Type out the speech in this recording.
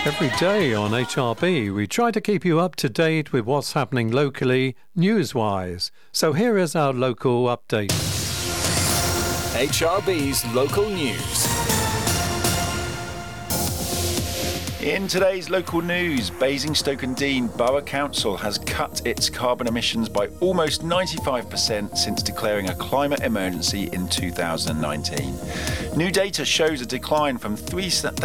Every day on HRB, we try to keep you up to date with what's happening locally, news-wise. So here is our local update. HRB's local news. In today's local news, Basingstoke-and-Deane Borough Council has cut its carbon emissions by almost 95% since declaring a climate emergency in 2019. New data shows a decline from 3,000